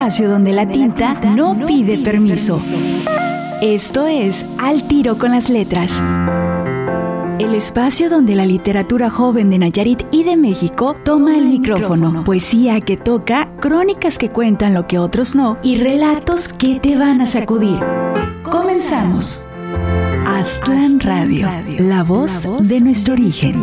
Espacio donde la tinta no pide permiso. Esto es Al Tiro con las Letras. El espacio donde la literatura joven de Nayarit y de México toma el micrófono. Poesía que toca, crónicas que cuentan lo que otros no y relatos que te van a sacudir. Comenzamos. Aztlán Radio, la voz de nuestro origen.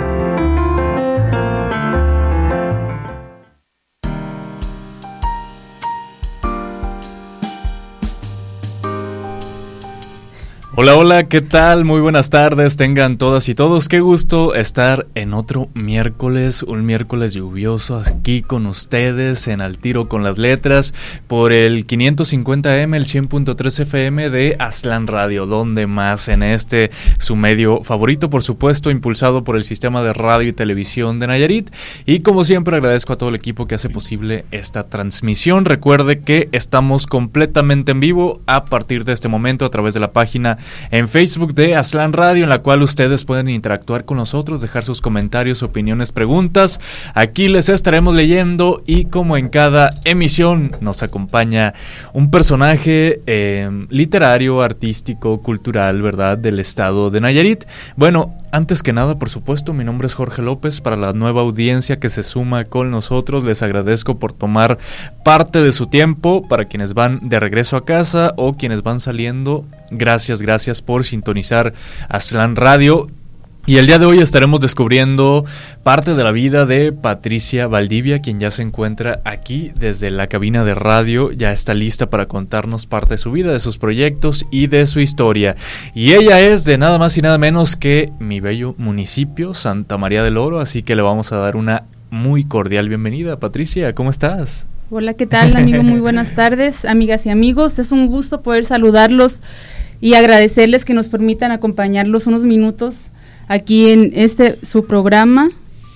Hola, hola, ¿qué tal? Muy buenas tardes, tengan todas y todos. Qué gusto estar en otro miércoles, un miércoles lluvioso aquí con ustedes en Al Tiro con las Letras por el 550M, el 100.3 FM de Aztlán Radio, donde más en este su medio favorito, por supuesto, impulsado por el Sistema de Radio y Televisión de Nayarit. Y como siempre agradezco a todo el equipo que hace posible esta transmisión. Recuerde que estamos completamente en vivo a partir de este momento a través de la página en Facebook de Aztlán Radio, en la cual ustedes pueden interactuar con nosotros, dejar sus comentarios, opiniones, preguntas. Aquí les estaremos leyendo y como en cada emisión nos acompaña un personaje literario, artístico, cultural, ¿verdad? Del estado de Nayarit. Bueno, antes que nada, por supuesto, mi nombre es Jorge López. Para la nueva audiencia que se suma con nosotros, les agradezco por tomar parte de su tiempo. Para quienes van de regreso a casa o quienes van saliendo, gracias por sintonizar Aztlán Radio. Y el día de hoy estaremos descubriendo parte de la vida de Patricia Valdivia, quien ya se encuentra aquí desde la cabina de radio, ya está lista para contarnos parte de su vida, de sus proyectos y de su historia. Y ella es de nada más y nada menos que mi bello municipio, Santa María del Oro, así que le vamos a dar una muy cordial bienvenida. Patricia, ¿cómo estás? Hola, ¿qué tal, amigo? Muy buenas tardes, amigas y amigos. Es un gusto poder saludarlos y agradecerles que nos permitan acompañarlos unos minutos aquí en su programa.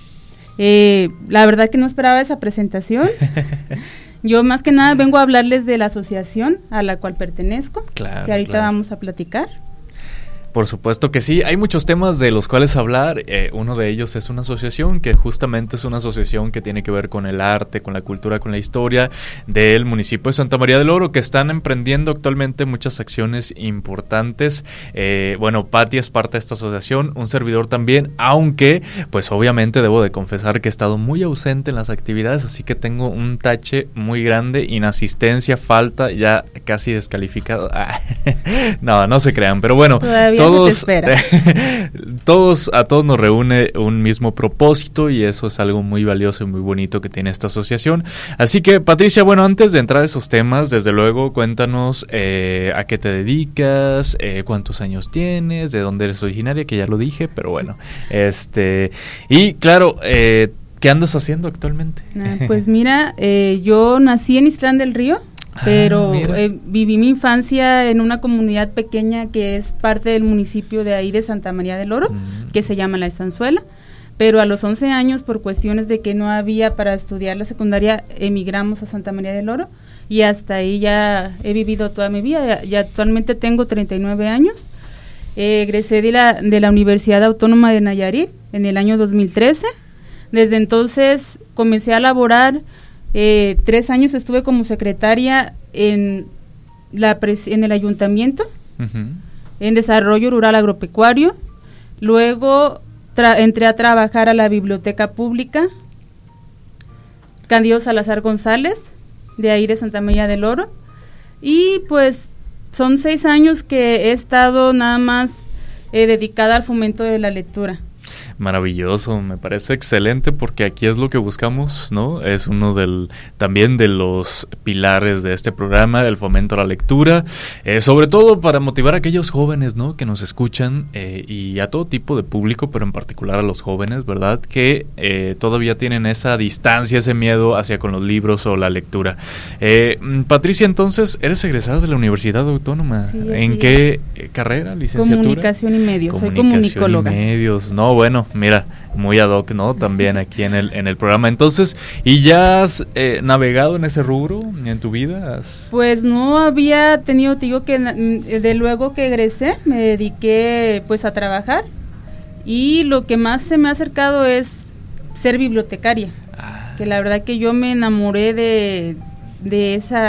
La verdad que no esperaba esa presentación. Yo más que nada vengo a hablarles de la asociación a la cual pertenezco, claro, que ahorita vamos a platicar. Por supuesto que sí, hay muchos temas de los cuales hablar. Uno de ellos es una asociación que justamente es una asociación que tiene que ver con el arte, con la cultura, con la historia del municipio de Santa María del Oro, que están emprendiendo actualmente muchas acciones importantes. Bueno, Pati es parte de esta asociación, un servidor también, aunque pues obviamente debo de confesar que he estado muy ausente en las actividades, así que tengo un tache muy grande, inasistencia, falta, ya casi descalificado. No se crean, pero bueno. Todavía a todos nos reúne un mismo propósito y eso es algo muy valioso y muy bonito que tiene esta asociación. Así que, Patricia, bueno, antes de entrar a esos temas, desde luego, cuéntanos a qué te dedicas, cuántos años tienes, de dónde eres originaria, que ya lo dije, pero bueno, y claro, ¿qué andas haciendo actualmente? Pues mira, yo nací en Islán del Río, pero viví mi infancia en una comunidad pequeña que es parte del municipio de ahí de Santa María del Oro, que se llama La Estanzuela, pero a los 11 años, por cuestiones de que no había para estudiar la secundaria, emigramos a Santa María del Oro y hasta ahí ya he vivido toda mi vida. Ya actualmente tengo 39 años, egresé de la Universidad Autónoma de Nayarit en el año 2013, desde entonces comencé a laborar. 3 años estuve como secretaria en el ayuntamiento, en desarrollo rural agropecuario. Luego entré a trabajar a la biblioteca pública Cándido Salazar González, de ahí de Santa María del Oro, y pues son 6 años que he estado nada más dedicada al fomento de la lectura. Maravilloso, me parece excelente porque aquí es lo que buscamos, ¿no? Es uno también de los pilares de este programa, el fomento a la lectura, sobre todo para motivar a aquellos jóvenes, ¿no? Que nos escuchan y a todo tipo de público, pero en particular a los jóvenes, ¿verdad? Que todavía tienen esa distancia, ese miedo hacia con los libros o la lectura. Patricia, entonces, eres egresada de la Universidad Autónoma. Sí, ¿En qué carrera? ¿Licenciatura? Comunicación y medios, soy comunicóloga. Y medios, no, bueno, mira, muy ad hoc, ¿no? También aquí en el programa. Entonces, ¿y ya has navegado en ese rubro en tu vida? Pues no había tenido, te digo que de luego que egresé me dediqué pues a trabajar y lo que más se me ha acercado es ser bibliotecaria, que la verdad que yo me enamoré de de esa